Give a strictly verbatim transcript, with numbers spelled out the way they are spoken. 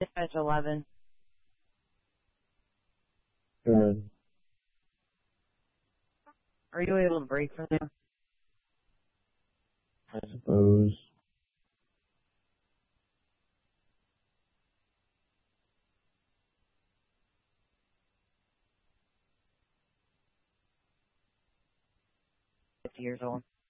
Dispatch eleven. Good. Are you able to break from there? I suppose. fifty years old.